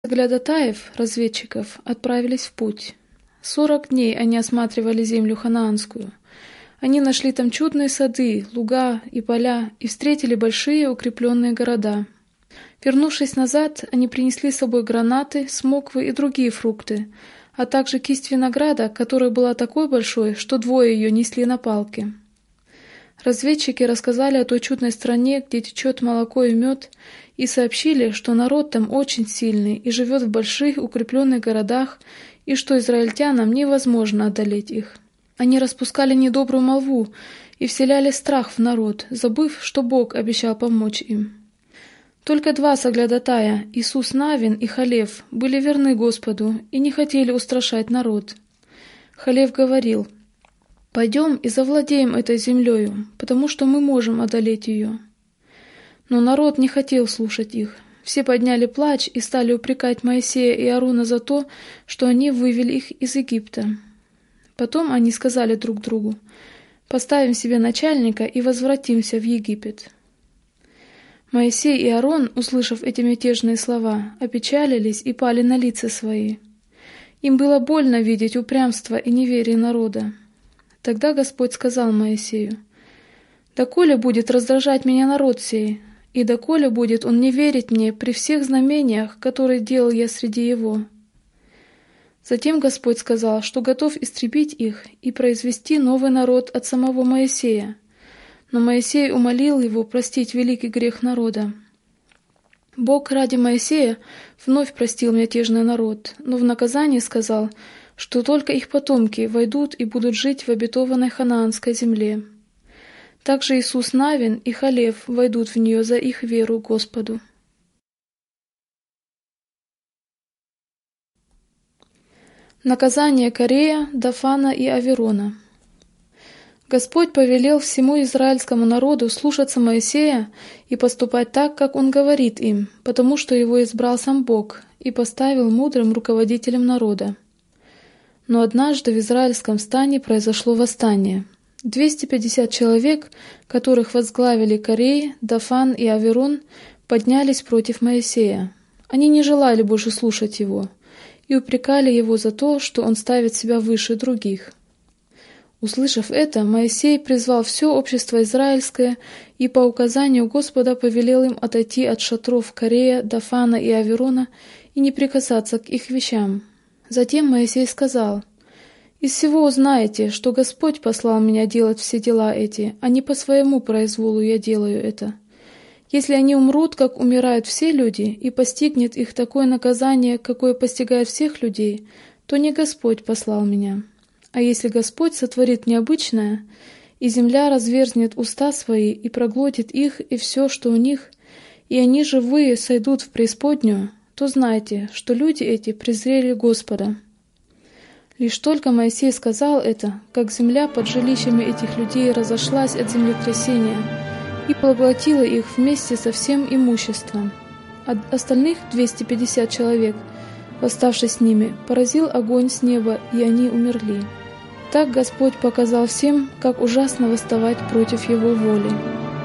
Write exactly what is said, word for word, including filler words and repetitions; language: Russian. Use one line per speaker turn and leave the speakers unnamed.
Соглядатаев, разведчиков, отправились в путь. Сорок дней они осматривали землю ханаанскую. Они нашли там чудные сады, луга и поля и встретили большие укрепленные города. Вернувшись назад, они принесли с собой гранаты, смоквы и другие фрукты, а также кисть винограда, которая была такой большой, что двое ее несли на палке. Разведчики рассказали о той чудной стране, где течет молоко и мед, и сообщили, что народ там очень сильный и живет в больших укрепленных городах, и что израильтянам невозможно одолеть их. Они распускали недобрую молву и вселяли страх в народ, забыв, что Бог обещал помочь им. Только два соглядатая, Иисус Навин и Халев, были верны Господу и не хотели устрашать народ. Халев говорил: «Пойдем и завладеем этой землею, потому что мы можем одолеть ее». Но народ не хотел слушать их. Все подняли плач и стали упрекать Моисея и Ааруна за то, что они вывели их из Египта. Потом они сказали друг другу: «Поставим себе начальника и возвратимся в Египет». Моисей и Аарон, услышав эти мятежные слова, опечалились и пали на лица свои. Им было больно видеть упрямство и неверие народа. Тогда Господь сказал Моисею: «Доколе будет раздражать меня народ сей, и доколе будет он не верить мне при всех знамениях, которые делал я среди его?» Затем Господь сказал, что готов истребить их и произвести новый народ от самого Моисея. Но Моисей умолил его простить великий грех народа. Бог ради Моисея вновь простил мятежный народ, но в наказание сказал, что только их потомки войдут и будут жить в обетованной ханаанской земле. Также Иисус Навин и Халев войдут в нее за их веру Господу. Наказание Корея, Дафана и Аверона. Господь повелел всему израильскому народу слушаться Моисея и поступать так, как он говорит им, потому что его избрал сам Бог и поставил мудрым руководителем народа. Но однажды в израильском стане произошло восстание. двести пятьдесят человек, которых возглавили Корей, Дафан и Аверон, поднялись против Моисея. Они не желали больше слушать его и упрекали его за то, что он ставит себя выше других. Услышав это, Моисей призвал все общество израильское и по указанию Господа повелел им отойти от шатров Корея, Дафана и Аверона и не прикасаться к их вещам. Затем Моисей сказал: «Из всего узнаете, что Господь послал меня делать все дела эти, а не по своему произволу я делаю это. Если они умрут, как умирают все люди, и постигнет их такое наказание, какое постигает всех людей, то не Господь послал меня. А если Господь сотворит необычное, и земля разверзнет уста свои и проглотит их и все, что у них, и они живые сойдут в преисподнюю, то знайте, что люди эти презрели Господа». Лишь только Моисей сказал это, как земля под жилищами этих людей разошлась от землетрясения и поглотила их вместе со всем имуществом. А остальных двести пятьдесят человек, восставшись с ними, поразил огонь с неба, и они умерли. Так Господь показал всем, как ужасно восставать против Его воли.